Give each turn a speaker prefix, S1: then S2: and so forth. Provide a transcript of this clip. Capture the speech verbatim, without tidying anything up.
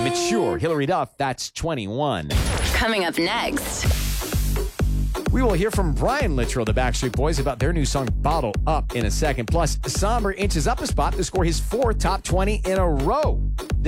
S1: Mature, Hilary Duff, that's twenty-one.
S2: Coming up next.
S1: We will hear from Brian Littrell of the Backstreet Boys about their new song, Bottle Up, in a second. Plus, Somber inches up a spot to score his fourth top twenty in a row.